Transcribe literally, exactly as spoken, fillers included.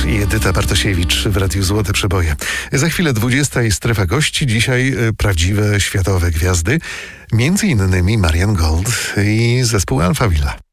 i Edyta Bartosiewicz w Radiu Złote Przeboje. Za chwilę dwudziesta i strefa gości. Dzisiaj y, prawdziwe światowe gwiazdy. Między innymi Marian Gold i zespół Alphaville.